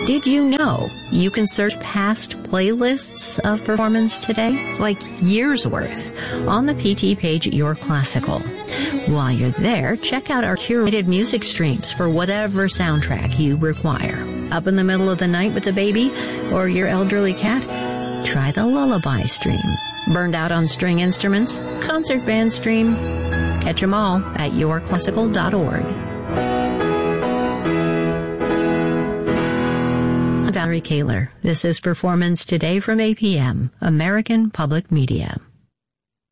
Did you know you can search past playlists of Performance Today, like years worth, on the PT page at Your Classical? While you're there, check out our curated music streams for whatever soundtrack you require. Up in the middle of the night with the baby or your elderly cat? Try the Lullaby stream. Burned out on string instruments? Concert band stream. Catch them all at yourclassical.org. I'm Valerie Kaler. This is Performance Today from APM, American Public Media.